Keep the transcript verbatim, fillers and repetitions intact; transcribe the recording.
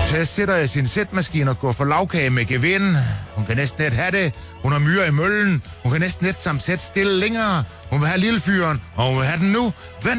Tess sidder i sin sætmaskine og går for lavkage med gevind. Hun kan næsten ikke have det. Hun har myrer i møllen. Hun kan næsten ikke samt sætte stille længere. Hun vil have lillefyren, og hun vil have den nu. Vent